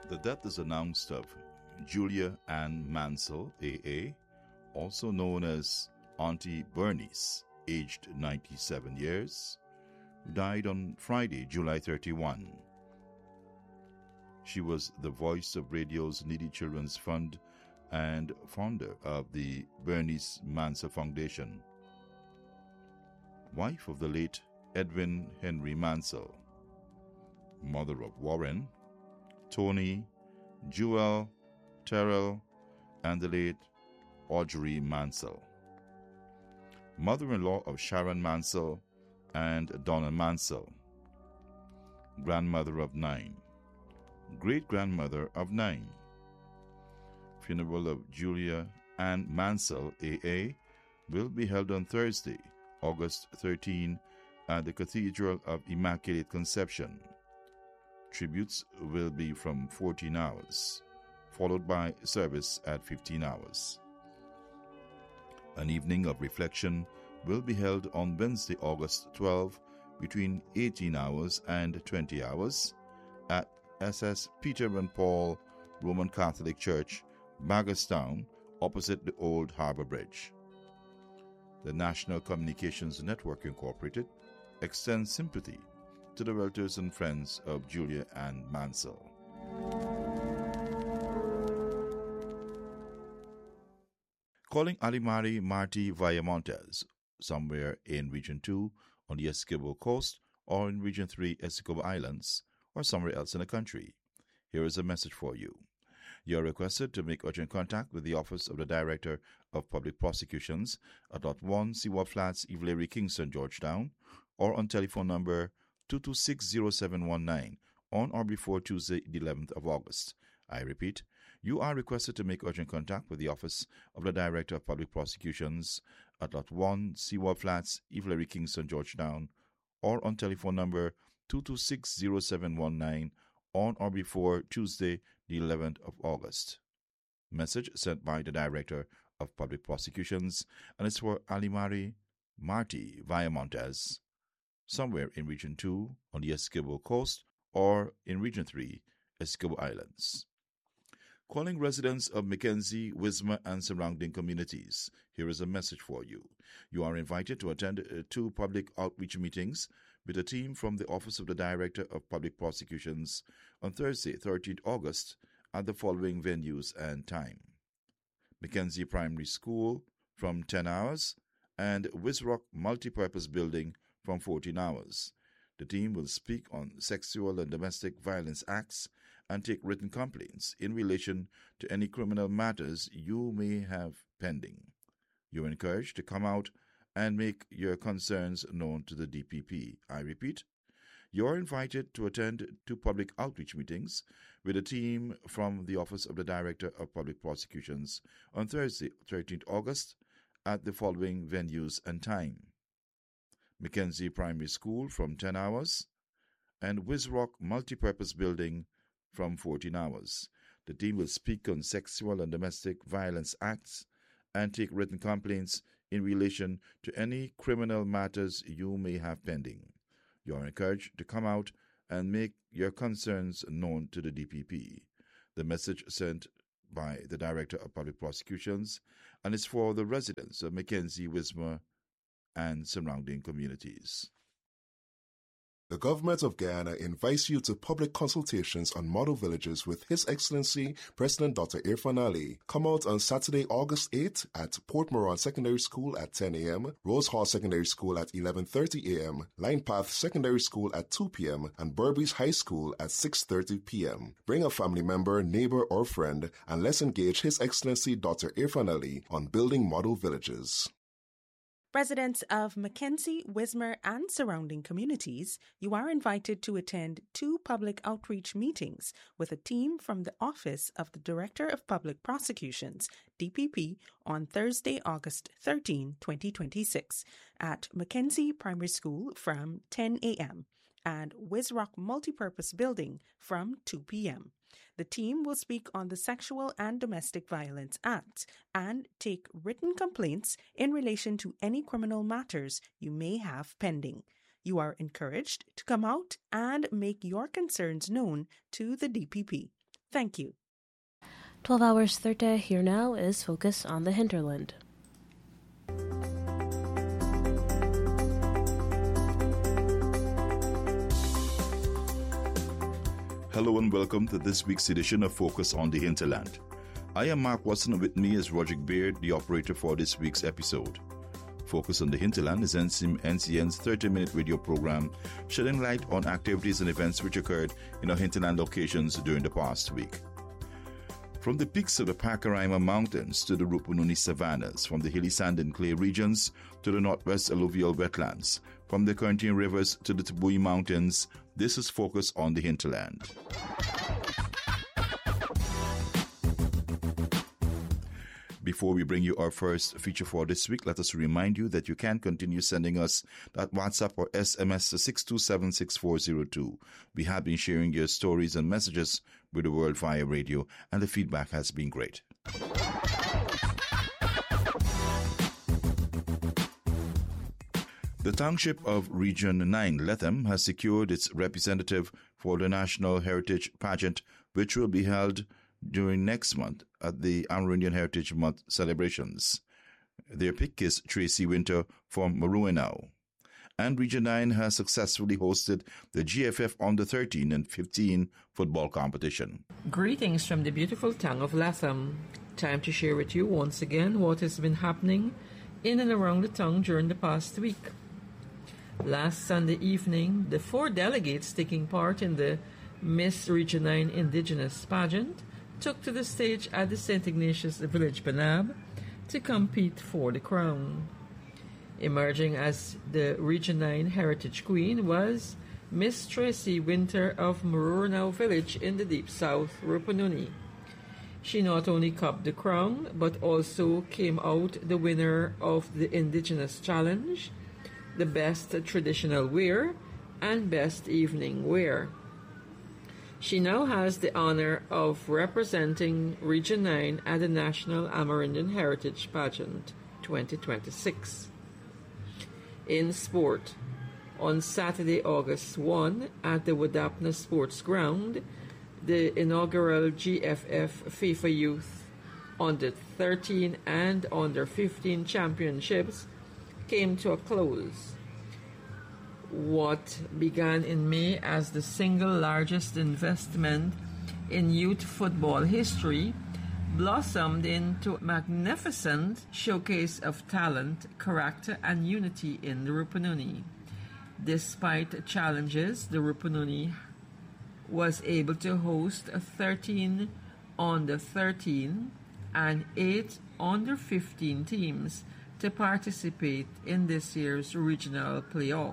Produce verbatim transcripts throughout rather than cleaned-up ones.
The death is announced of Julia Ann Mansell, A A, also known as Auntie Bernice, aged ninety-seven years, who died on Friday, July thirty-first. She was the voice of radio's Needy Children's Fund and founder of the Bernice Mansell Foundation. Wife of the late Edwin Henry Mansell, mother of Warren, Tony, Jewel, Terrell, and the late Audrey Mansell. Mother-in-law of Sharon Mansell and Donna Mansell. Grandmother of nine. Great-grandmother of nine. Funeral of Julia Ann Mansell, A A, will be held on Thursday, August thirteenth, at the Cathedral of Immaculate Conception. Tributes will be from fourteen hours, followed by service at fifteen hours. An evening of reflection will be held on Wednesday, August twelfth, between eighteen hours and twenty hours at S S Peter and Paul Roman Catholic Church, Baggerstown, opposite the Old Harbor Bridge. The National Communications Network Incorporated extends sympathy to the relatives and friends of Julia Ann Mansell. Calling Alimari Marty Villamontes, somewhere in Region two on the Essequibo Coast, or in Region three Essequibo Islands, or somewhere else in the country. Here is a message for you. You are requested to make urgent contact with the Office of the Director of Public Prosecutions at Lot one, Seward Flats, Evelary, Kingston, Georgetown, or on telephone number two two six zero seven one nine on or before Tuesday, the eleventh of August. I repeat, you are requested to make urgent contact with the Office of the Director of Public Prosecutions at Lot one, Seward Flats, Evelary, Kingston, Georgetown, or on telephone number two two six zero seven one nine on or before Tuesday, the eleventh of August. Message sent by the Director of Public Prosecutions, and it's for Alimari Marty Villamontes, somewhere in Region two on the Essequibo Coast, or in Region three Essequibo Islands. Calling residents of Mackenzie, Wismar, and surrounding communities, here is a message for you. You are invited to attend uh, two public outreach meetings with a team from the Office of the Director of Public Prosecutions on Thursday, thirteenth of August, at the following venues and time. Mackenzie Primary School from ten hours and Wisrock Multipurpose Building from fourteen hours. The team will speak on sexual and domestic violence acts and take written complaints in relation to any criminal matters you may have pending. You are encouraged to come out and make your concerns known to the D P P. I repeat, you are invited to attend two public outreach meetings with a team from the Office of the Director of Public Prosecutions on Thursday, thirteenth of August, at the following venues and time. Mackenzie Primary School from ten hours and Wisrock Multipurpose Building from fourteen hours. The team will speak on sexual and domestic violence acts and take written complaints in relation to any criminal matters you may have pending. You are encouraged to come out and make your concerns known to the D P P. The message sent by the Director of Public Prosecutions, and is for the residents of Mackenzie, Wismar, and surrounding communities. The Government of Guyana invites you to public consultations on model villages with His Excellency President Doctor Irfan Ali. Come out on Saturday, August eighth at Port Moran Secondary School at ten a.m., Rose Hall Secondary School at eleven thirty a.m., Line Path Secondary School at two p.m., and Burbage High School at six thirty p.m. Bring a family member, neighbor, or friend, and let's engage His Excellency Doctor Irfan Ali on building model villages. Residents of Mackenzie, Wismar, and surrounding communities, you are invited to attend two public outreach meetings with a team from the Office of the Director of Public Prosecutions, D P P, on Thursday, August thirteenth, twenty twenty-six, at Mackenzie Primary School from ten a.m. and Wisrock Multipurpose Building from two p.m. The team will speak on the Sexual and Domestic Violence Act and take written complaints in relation to any criminal matters you may have pending. You are encouraged to come out and make your concerns known to the D P P. Thank you. twelve hours thirty, here now is Focus on the Hinterland. Hello and welcome to this week's edition of Focus on the Hinterland. I am Mark Watson, and with me is Roderick Beard, the operator for this week's episode. Focus on the Hinterland is N C N's thirty-minute radio program shedding light on activities and events which occurred in our hinterland locations during the past week. From the peaks of the Pacaraima Mountains to the Rupununi savannas, from the hilly sand and clay regions to the northwest alluvial wetlands, from the Contine rivers to the Tabui Mountains, this is Focus on the Hinterland. Before we bring you our first feature for this week, let us remind you that you can continue sending us that WhatsApp or S M S to six two seven six four zero two. We have been sharing your stories and messages with the world via radio, and the feedback has been great. The township of Region nine, Lethem, has secured its representative for the National Heritage Pageant, which will be held during next month at the Amerindian Heritage Month celebrations. Their pick is Tracy Winter from Maruenau. And Region nine has successfully hosted the G F F Under thirteen and fifteen football competition. Greetings from the beautiful town of Lethem. Time to share with you once again what has been happening in and around the town during the past week. Last Sunday evening, the four delegates taking part in the Miss Region nine Indigenous pageant took to the stage at the Saint Ignatius Village Banab to compete for the crown. Emerging as the Region nine Heritage Queen was Miss Tracy Winter of Maruenau Village in the Deep South, Rupununi. She not only cupped the crown, but also came out the winner of the Indigenous Challenge, the Best Traditional Wear, and Best Evening Wear. She now has the honor of representing Region nine at the National Amerindian Heritage Pageant twenty twenty-six. In sport, on Saturday, August first, at the Wadapna Sports Ground, the inaugural G F F FIFA Youth Under thirteen and Under fifteen Championships came to a close. What began in May as the single largest investment in youth football history blossomed into a magnificent showcase of talent, character, and unity in the Rupununi. Despite challenges, the Rupununi was able to host thirteen under thirteen and eight under fifteen teams to participate in this year's regional playoff.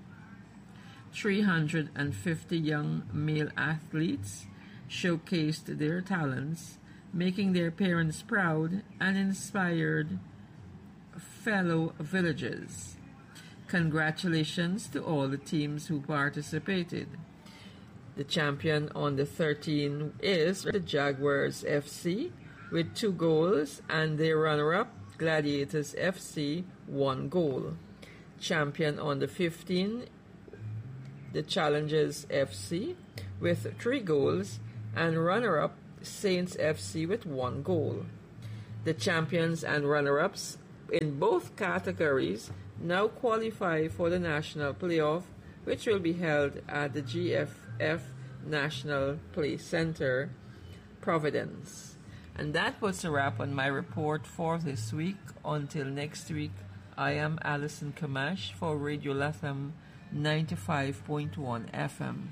three hundred fifty young male athletes showcased their talents, making their parents proud and inspired fellow villagers. Congratulations to all the teams who participated. The champion on the thirteen is the Jaguars F C with two goals, and their runner-up, Gladiators F C, one goal. Champion on the fifteen, the Challengers F C with three goals, and runner-up Saints F C with one goal. The champions and runner-ups in both categories now qualify for the national playoff, which will be held at the G F F National Play Center, Providence. And that puts a wrap on my report for this week. Until next week, I am Alison Kamash for Radio Lethem ninety-five point one F M.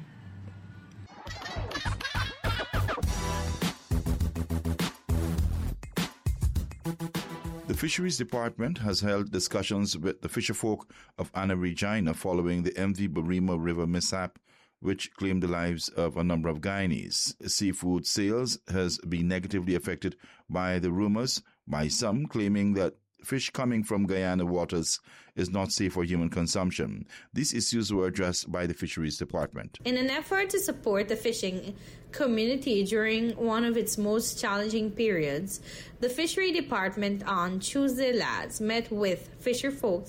The Fisheries Department has held discussions with the fisherfolk of Anna Regina following the M V Barima River mishap, which claimed the lives of a number of Guyanese. Seafood sales has been negatively affected by the rumors, by some claiming that fish coming from Guyana waters is not safe for human consumption. These issues were addressed by the Fisheries Department. In an effort to support the fishing community during one of its most challenging periods, the Fishery Department on Tuesday last met with fisher folks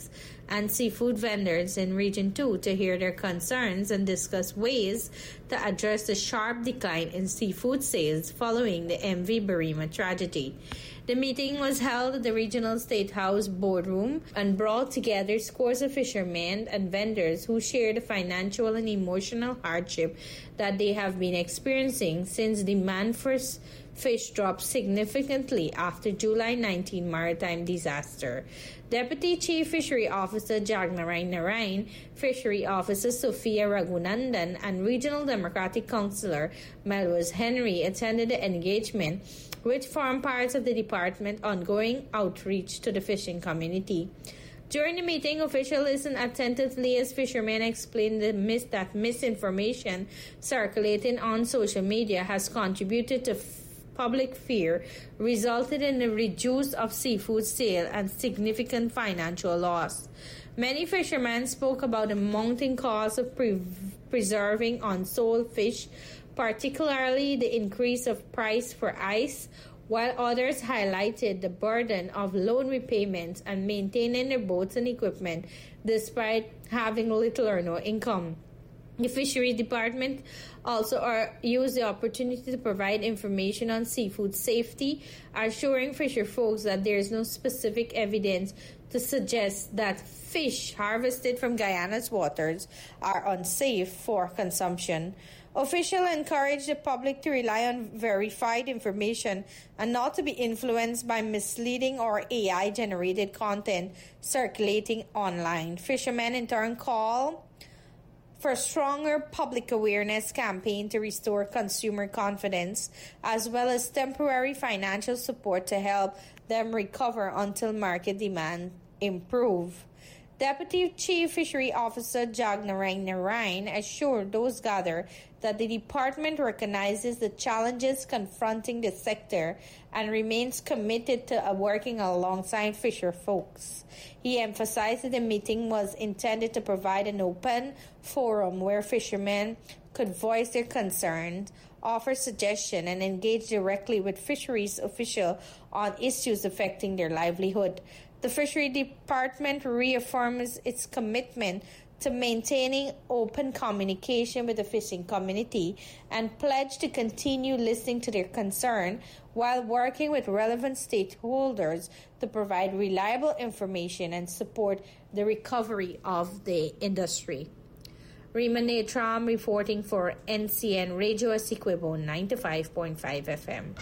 and seafood vendors in Region two to hear their concerns and discuss ways to address the sharp decline in seafood sales following the M V Barima tragedy. The meeting was held at the Regional State House boardroom and brought together scores of fishermen and vendors who shared the financial and emotional hardship that they have been experiencing since demand for fish dropped significantly after July nineteenth maritime disaster. Deputy Chief Fishery Officer Jagnarain Narain, Fishery Officer Sophia Raghunandan, and Regional Democratic Councillor Melrose Henry attended the engagement, which formed parts of the department's ongoing outreach to the fishing community. During the meeting, officials listened attentively as fishermen explained the mis- that misinformation circulating on social media has contributed to f- public fear, resulted in a reduce of seafood sale and significant financial loss. Many fishermen spoke about the mounting cost of pre- preserving unsold fish, particularly the increase of price for ice, while others highlighted the burden of loan repayments and maintaining their boats and equipment despite having little or no income. The Fisheries Department also are, used the opportunity to provide information on seafood safety, assuring fisher folks that there is no specific evidence to suggest that fish harvested from Guyana's waters are unsafe for consumption. Officials encourage the public to rely on verified information and not to be influenced by misleading or A I-generated content circulating online. Fishermen in turn call for a stronger public awareness campaign to restore consumer confidence, as well as temporary financial support to help them recover until market demand improve. Deputy Chief Fishery Officer Jagnarain Narain assured those gathered that the department recognizes the challenges confronting the sector and remains committed to working alongside fisher folks. He emphasized that the meeting was intended to provide an open forum where fishermen could voice their concerns, offer suggestions, and engage directly with fisheries officials on issues affecting their livelihood. The Fishery Department reaffirms its commitment to maintaining open communication with the fishing community and pledge to continue listening to their concern while working with relevant stakeholders to provide reliable information and support the recovery of the industry. Rima Netram reporting for N C N Radio Essequibo ninety-five point five F M.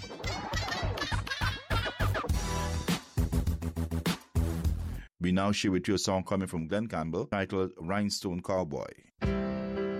We now share with you a song coming from Glenn Campbell titled Rhinestone Cowboy.